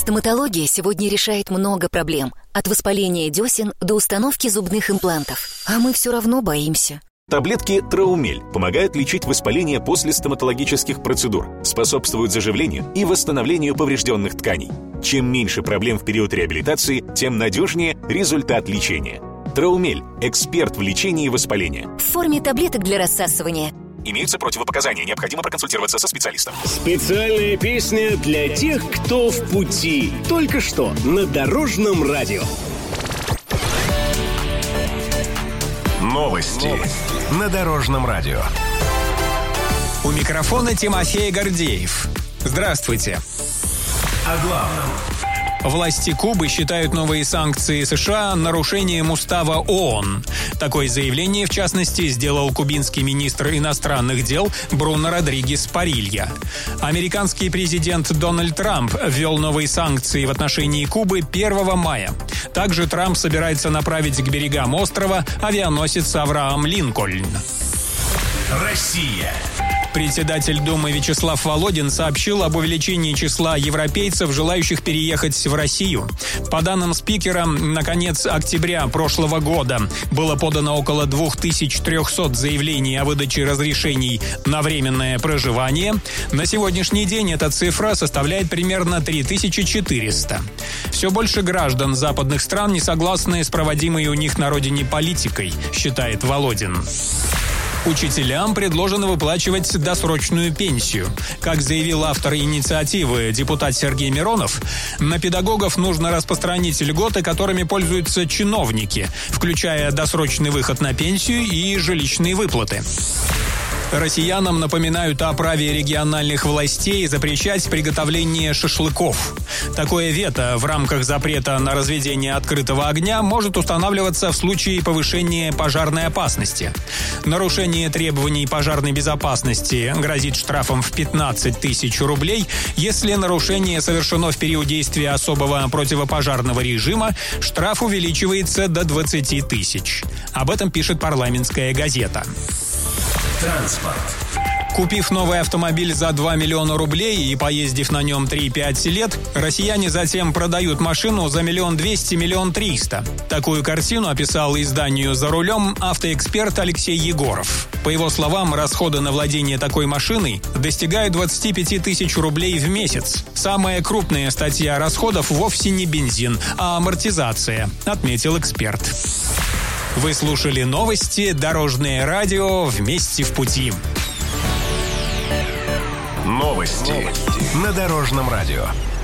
Стоматология сегодня решает много проблем. От воспаления десен до установки зубных имплантов. А мы все равно боимся. Таблетки Траумель помогают лечить воспаление после стоматологических процедур, способствуют заживлению и восстановлению поврежденных тканей. Чем меньше проблем в период реабилитации, тем надежнее результат лечения. Траумель – эксперт в лечении воспаления. В форме таблеток для рассасывания. Имеются противопоказания, необходимо проконсультироваться со специалистом. Специальная песня для тех, кто в пути. Только что на Дорожном радио. Новости на Дорожном радио. У микрофона Тимофей Гордеев. Здравствуйте. О главном. Власти Кубы считают новые санкции США нарушением устава ООН. Такое заявление, в частности, сделал кубинский министр иностранных дел Бруно Родригес Парилья. Американский президент Дональд Трамп ввел новые санкции в отношении Кубы 1 мая. Также Трамп собирается направить к берегам острова авианосец Авраам Линкольн. Россия. Председатель Думы Вячеслав Володин сообщил об увеличении числа европейцев, желающих переехать в Россию. По данным спикера, на конец октября прошлого года было подано около 2300 заявлений о выдаче разрешений на временное проживание. На сегодняшний день эта цифра составляет примерно 3400. Все больше граждан западных стран не согласны с проводимой у них на родине политикой, считает Володин. Учителям предложено выплачивать досрочную пенсию. Как заявил автор инициативы депутат Сергей Миронов, на педагогов нужно распространить льготы, которыми пользуются чиновники, включая досрочный выход на пенсию и жилищные выплаты. Россиянам напоминают о праве региональных властей запрещать приготовление шашлыков. Такое вето в рамках запрета на разведение открытого огня может устанавливаться в случае повышения пожарной опасности. Нарушение требований пожарной безопасности грозит штрафом в 15 тысяч рублей. Если нарушение совершено в период действия особого противопожарного режима, штраф увеличивается до 20 тысяч. Об этом пишет «Парламентская газета». Транспорт. Купив новый автомобиль за 2 миллиона рублей и поездив на нем 3-5 лет, россияне затем продают машину за 1 200 000 – 1 300 000. Такую картину описал изданию «За рулем» автоэксперт Алексей Егоров. По его словам, расходы на владение такой машиной достигают 25 тысяч рублей в месяц. Самая крупная статья расходов вовсе не бензин, а амортизация, отметил эксперт. Вы слушали новости «Дорожное радио. Вместе в пути». Новости на Дорожном радио.